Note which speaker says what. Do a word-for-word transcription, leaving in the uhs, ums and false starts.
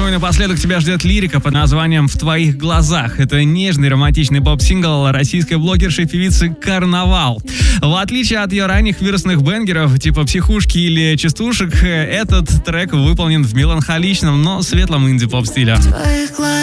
Speaker 1: Ну и напоследок тебя ждет лирика под названием «В твоих глазах». Это нежный романтичный поп-сингл российской блогерши и певицы Карнавал. В отличие от ее ранних вирусных бенгеров типа «Психушки» или «Частушек», этот трек выполнен в меланхоличном, но светлом инди-поп стиле.